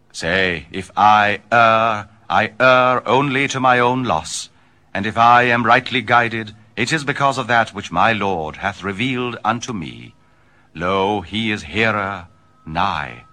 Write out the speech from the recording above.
Say, if I err only to my own loss, and if I am rightly guided, it is because of that which my Lord hath revealed unto me. Lo, he is hearer, nigh,